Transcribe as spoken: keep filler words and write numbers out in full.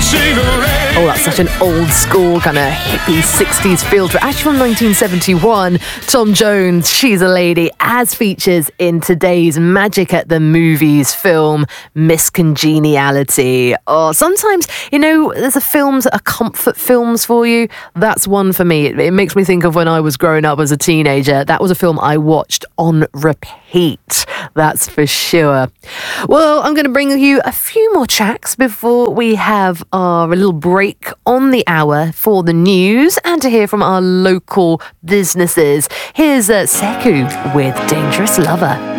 Oh, that's such an old school kind of hippie sixties feel to it. Actually from nineteen seventy-one, Tom Jones, She's a Lady, as features in today's Magic at the Movies film, Miss Congeniality. Oh, sometimes, you know, there's a films that are comfort films for you. That's one for me. It, it makes me think of when I was growing up as a teenager. That was a film I watched on repeat. That's for sure. Well, I'm going to bring you a few more tracks before we have our little break on the hour for the news and to hear from our local businesses. Here's uh, Sekou with Dangerous Lover.